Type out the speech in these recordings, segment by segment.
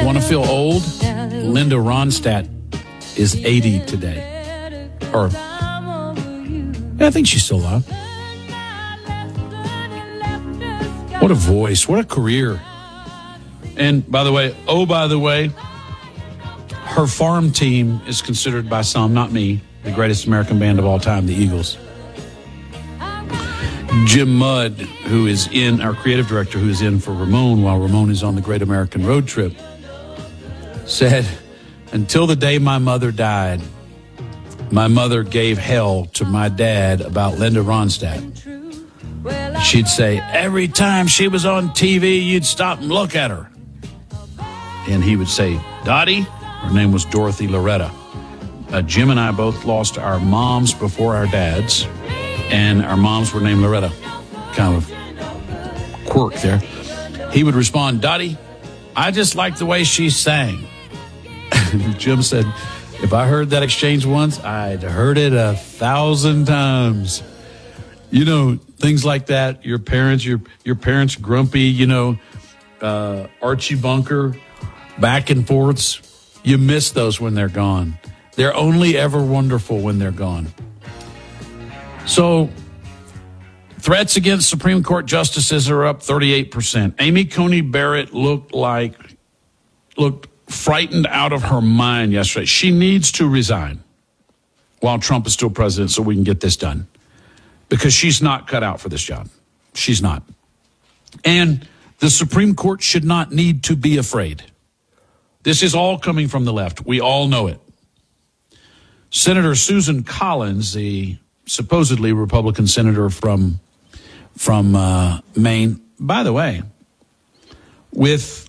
want to feel old? Linda Ronstadt is 80 today. Or, yeah, I think she's still alive. What a voice. What a career. And by the way, her farm team is considered by some, not me, the greatest American band of all time, the Eagles. Jim Mudd, who is our creative director, who is in for Ramon while Ramon is on the Great American Road Trip, said, until the day my mother died, my mother gave hell to my dad about Linda Ronstadt. She'd say, every time she was on TV, you'd stop and look at her. And he would say, Dottie, her name was Dorothy Loretta. Jim and I both lost our moms before our dads, and our moms were named Loretta. Kind of quirk there. He would respond, Dottie, I just like the way she sang. Jim said, if I heard that exchange once, I'd heard it 1,000 times. You know, things like that. Your parents grumpy, Archie Bunker, back and forths. You miss those when they're gone. They're only ever wonderful when they're gone. So, threats against Supreme Court justices are up 38%. Amy Coney Barrett looked frightened out of her mind yesterday. She needs to resign while Trump is still president so we can get this done. Because she's not cut out for this job. She's not. And the Supreme Court should not need to be afraid. This is all coming from the left. We all know it. Senator Susan Collins, the supposedly Republican senator from Maine, by the way, with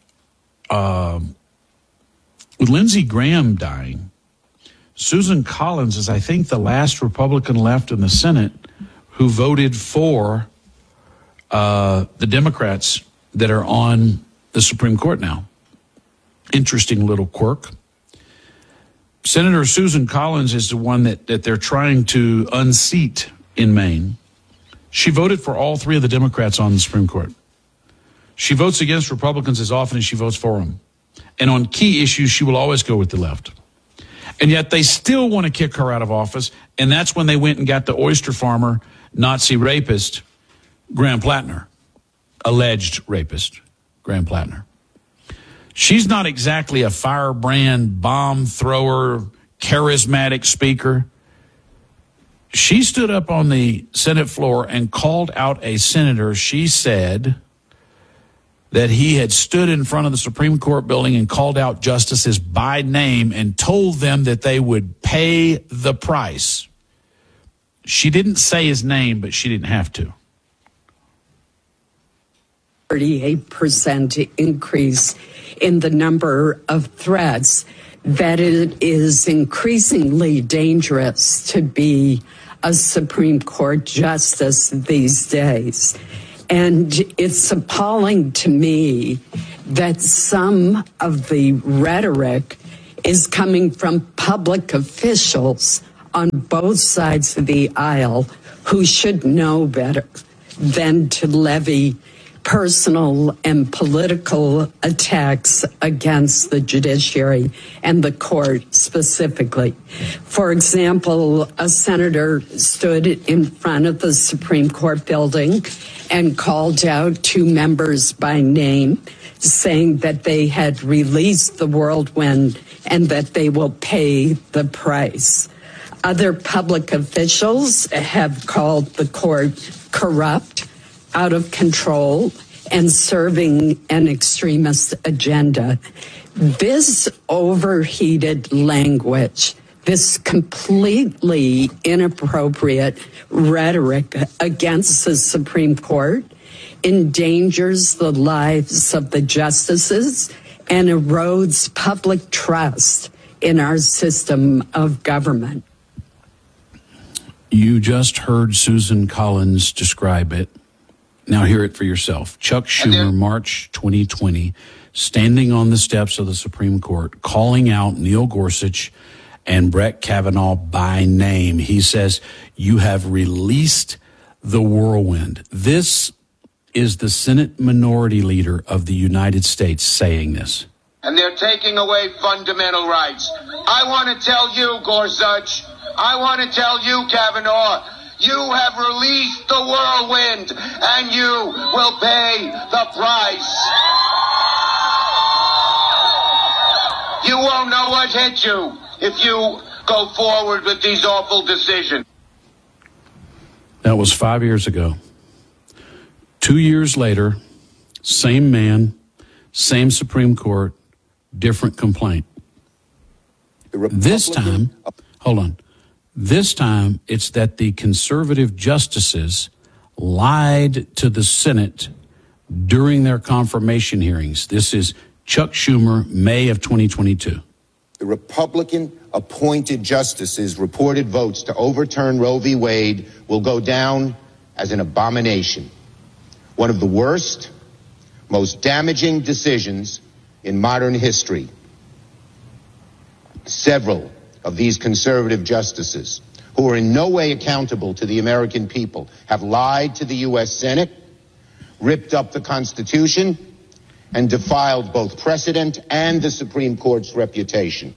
Lindsey Graham dying, Susan Collins is, I think, the last Republican left in the Senate who voted for the Democrats that are on the Supreme Court now. Interesting little quirk. Senator Susan Collins is the one that they're trying to unseat in Maine. She voted for all three of the Democrats on the Supreme Court. She votes against Republicans as often as she votes for them. And on key issues, she will always go with the left. And yet they still want to kick her out of office. And that's when they went and got the oyster farmer, Nazi rapist, Graham Plattner. Alleged rapist, Graham Plattner. She's not exactly a firebrand, bomb thrower, charismatic speaker. She stood up on the Senate floor and called out a senator. She said that he had stood in front of the Supreme Court building and called out justices by name and told them that they would pay the price. She didn't say his name, but she didn't have to. 38% increase in the number of threats, that it is increasingly dangerous to be a Supreme Court justice these days. And it's appalling to me that some of the rhetoric is coming from public officials on both sides of the aisle who should know better than to levy personal and political attacks against the judiciary and the court specifically. For example, a senator stood in front of the Supreme Court building and called out two members by name, saying that they had released the whirlwind and that they will pay the price. Other public officials have called the court corrupt, out of control, and serving an extremist agenda. This overheated language, this completely inappropriate rhetoric against the Supreme Court endangers the lives of the justices and erodes public trust in our system of government. You just heard Susan Collins describe it. Now hear it for yourself. Chuck Schumer, March 2020, standing on the steps of the Supreme Court, calling out Neil Gorsuch and Brett Kavanaugh by name. He says, you have released the whirlwind. This is the Senate Minority Leader of the United States saying this. and they're taking away fundamental rights. I want to tell you, Gorsuch, I want to tell you, Kavanaugh, you have released the whirlwind, and you will pay the price. You won't know what hit you if you go forward with these awful decisions. That was 5 years ago. 2 years later, same man, same Supreme Court, different complaint. This time, hold on. This time, it's that the conservative justices lied to the Senate during their confirmation hearings. This is Chuck Schumer, May of 2022. The Republican-appointed justices' reported votes to overturn Roe v. Wade will go down as an abomination. One of the worst, most damaging decisions in modern history. Several of these conservative justices, who are in no way accountable to the American people, have lied to the U.S. Senate, ripped up the Constitution, and defiled both precedent and the Supreme Court's reputation.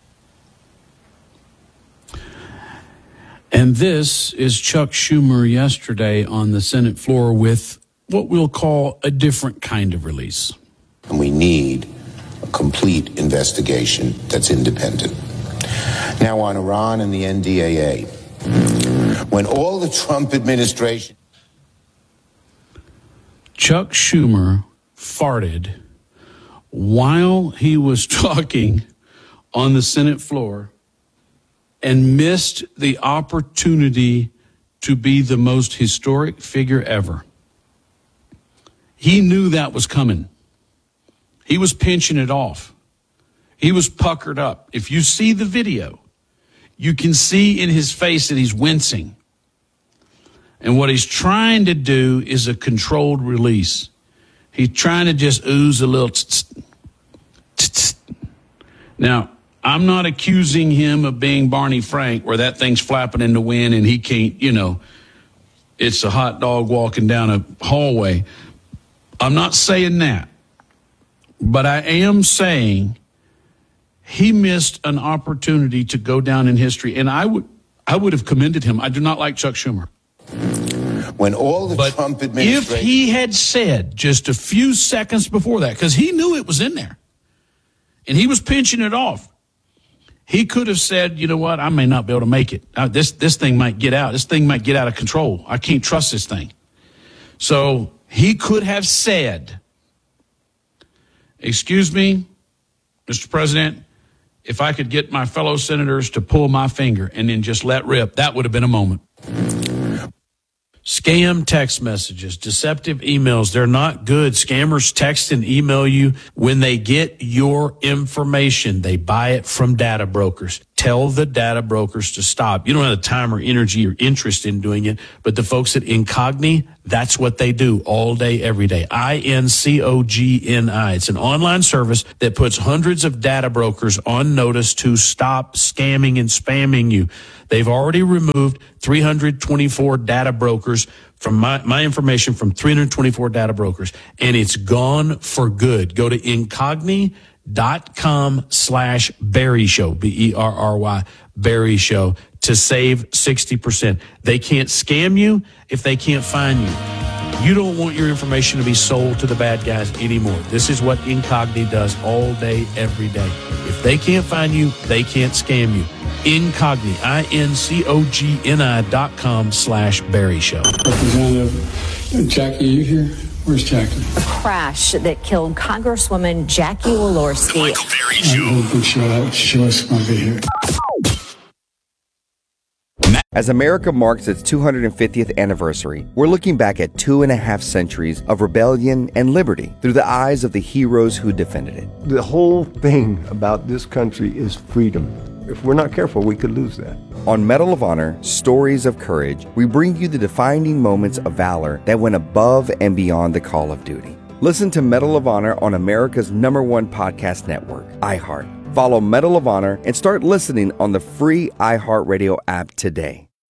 And this is Chuck Schumer yesterday on the Senate floor with what we'll call a different kind of release. And we need a complete investigation that's independent. Now on Iran and the NDAA. When all the Trump administration... Chuck Schumer farted while he was talking on the Senate floor and missed the opportunity to be the most historic figure ever. He knew that was coming. He was pinching it off. He was puckered up. If you see the video, you can see in his face that he's wincing. And what he's trying to do is a controlled release. He's trying to just ooze a little. Now, I'm not accusing him of being Barney Frank, where that thing's flapping in the wind and he can't, it's a hot dog walking down a hallway. I'm not saying that. But I am saying he missed an opportunity to go down in history. And I would have commended him. I do not like Chuck Schumer. When all the Trump administration... If he had said just a few seconds before that, because he knew it was in there, and he was pinching it off, he could have said, you know what, I may not be able to make it. This thing might get out. This thing might get out of control. I can't trust this thing. So he could have said, excuse me, Mr. President, if I could get my fellow senators to pull my finger and then just let rip, that would have been a moment. Scam text messages, deceptive emails, they're not good. Scammers text and email you when they get your information. They buy it from data brokers. Tell the data brokers to stop. You don't have the time or energy or interest in doing it, but the folks at Incogni, that's what they do all day, every day. INCOGNI. It's an online service that puts hundreds of data brokers on notice to stop scamming and spamming you. They've already removed 324 data brokers from my information from 324 data brokers, and it's gone for good. Go to incogni.com/Berry Show, BERRY, Berry Show, to save 60%. They can't scam you if they can't find you. You don't want your information to be sold to the bad guys anymore. This is what Incogni does all day, every day. If they can't find you, they can't scam you. Incogni, INCOGNI.com/Berry Show. Representative Jackie, are you here? Where's Jackie? The crash that killed Congresswoman Jackie Walorski. Michael Berry Show. Show us going to be here. As America marks its 250th anniversary, we're looking back at 2.5 centuries of rebellion and liberty through the eyes of the heroes who defended it. The whole thing about this country is freedom. If we're not careful, we could lose that. On Medal of Honor, Stories of Courage, we bring you the defining moments of valor that went above and beyond the call of duty. Listen to Medal of Honor on America's #1 podcast network, iHeart. Follow Medal of Honor and start listening on the free iHeartRadio app today.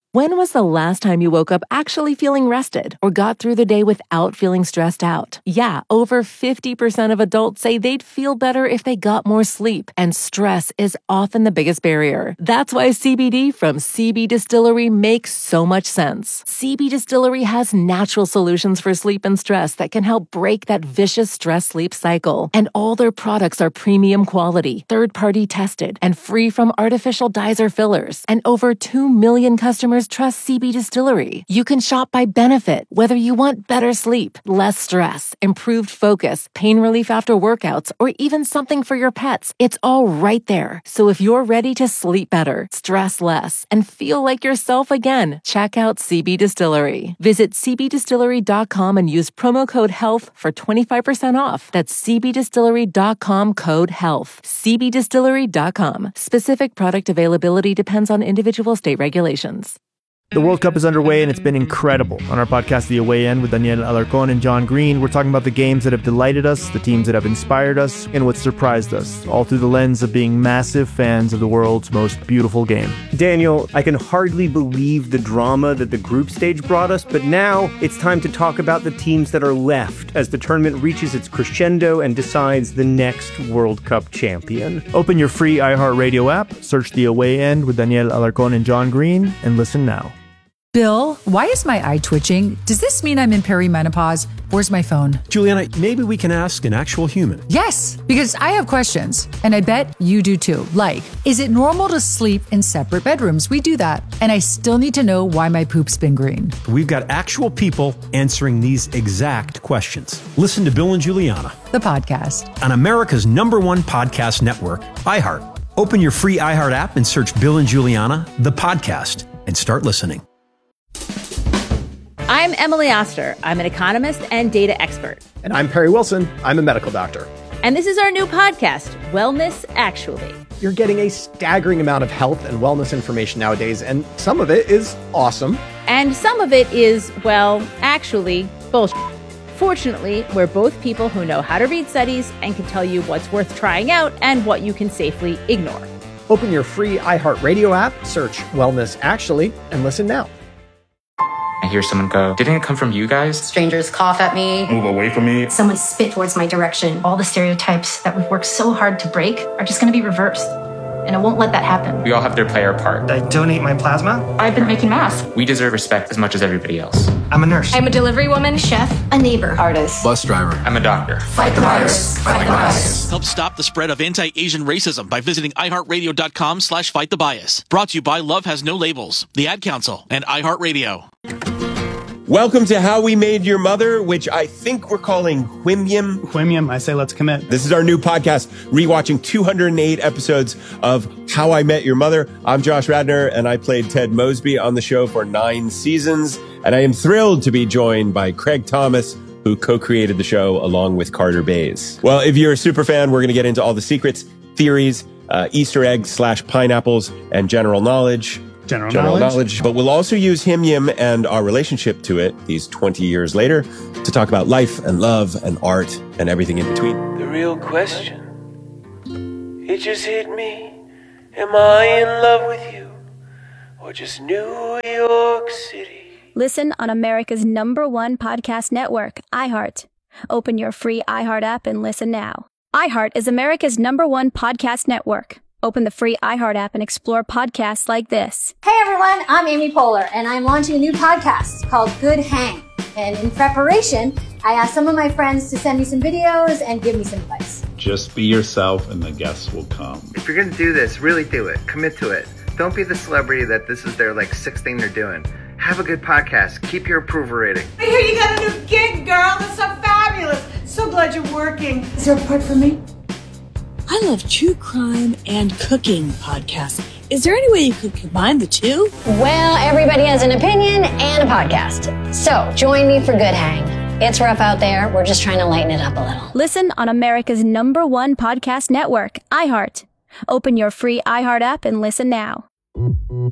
When was the last time you woke up actually feeling rested or got through the day without feeling stressed out? Yeah, over 50% of adults say they'd feel better if they got more sleep, and stress is often the biggest barrier. That's why CBD from CB Distillery makes so much sense. CB Distillery has natural solutions for sleep and stress that can help break that vicious stress-sleep cycle. And all their products are premium quality, third-party tested, and free from artificial dyes or fillers. And over 2 million customers trust CB Distillery. You can shop by benefit, whether you want better sleep, less stress, improved focus, pain relief after workouts, or even something for your pets. It's all right there. So if you're ready to sleep better, stress less, and feel like yourself again, check out CB Distillery. Visit cbdistillery.com and use promo code HEALTH for 25% off. That's cbdistillery.com, code HEALTH. cbdistillery.com. Specific product availability depends on individual state regulations. The World Cup is underway and it's been incredible. On our podcast, The Away End, with Daniel Alarcón and John Green, we're talking about the games that have delighted us, the teams that have inspired us, and what surprised us, all through the lens of being massive fans of the world's most beautiful game. Daniel, I can hardly believe the drama that the group stage brought us, but now it's time to talk about the teams that are left as the tournament reaches its crescendo and decides the next World Cup champion. Open your free iHeartRadio app, search The Away End with Daniel Alarcón and John Green, and listen now. Bill, why is my eye twitching? Does this mean I'm in perimenopause? Where's my phone? Juliana, maybe we can ask an actual human. Yes, because I have questions, and I bet you do too. Like, is it normal to sleep in separate bedrooms? We do that. And I still need to know why my poop's been green. We've got actual people answering these exact questions. Listen to Bill and Juliana, the podcast, on America's #1 podcast network, iHeart. Open your free iHeart app and search Bill and Juliana, the podcast, and start listening. I'm Emily Oster. I'm an economist and data expert. And I'm Perry Wilson. I'm a medical doctor. And this is our new podcast, Wellness Actually. You're getting a staggering amount of health and wellness information nowadays, and some of it is awesome. And some of it is, well, actually, bullshit. Fortunately, we're both people who know how to read studies and can tell you what's worth trying out and what you can safely ignore. Open your free iHeartRadio app, search Wellness Actually, and listen now. I hear someone go, "Didn't it come from you guys?" Strangers cough at me. Move away from me. Someone spit towards my direction. All the stereotypes that we've worked so hard to break are just going to be reversed. And I won't let that happen. We all have to play our part. I donate my plasma. I've been making masks. We deserve respect as much as everybody else. I'm a nurse. I'm a delivery woman, chef, a neighbor, artist, bus driver. I'm a doctor. Fight the virus. Fight the bias. Help stop the spread of anti-Asian racism by visiting iHeartRadio.com/fightthebbias. Brought to you by Love Has No Labels, the Ad Council, and iHeartRadio. Welcome to How We Made Your Mother, which I think we're calling Whimyam. Whimyam, I say let's commit. This is our new podcast, rewatching 208 episodes of How I Met Your Mother. I'm Josh Radnor, and I played Ted Mosby on the show for 9 seasons. And I am thrilled to be joined by Craig Thomas, who co-created the show along with Carter Bays. Well, if you're a super fan, we're going to get into all the secrets, theories, Easter eggs / pineapples, and general knowledge. General knowledge. But we'll also use Him and our relationship to it these 20 years later to talk about life and love and art and everything in between. The real question, it just hit me. Am I in love with you or just New York City? Listen on America's #1 podcast network, iHeart. Open your free iHeart app and listen now. iHeart is America's #1 podcast network. Open the free iHeart app and explore podcasts like this. Hey everyone, I'm Amy Poehler, and I'm launching a new podcast called Good Hang. And in preparation, I asked some of my friends to send me some videos and give me some advice. Just be yourself and the guests will come. If you're going to do this, really do it. Commit to it. Don't be the celebrity that this is their sixth thing they're doing. Have a good podcast. Keep your approval rating. I hear you got a new gig, girl. That's so fabulous. So glad you're working. Is there a part for me? I love true crime and cooking podcasts. Is there any way you could combine the two? Well, everybody has an opinion and a podcast. So join me for Good Hang. It's rough out there. We're just trying to lighten it up a little. Listen on America's #1 podcast network, iHeart. Open your free iHeart app and listen now.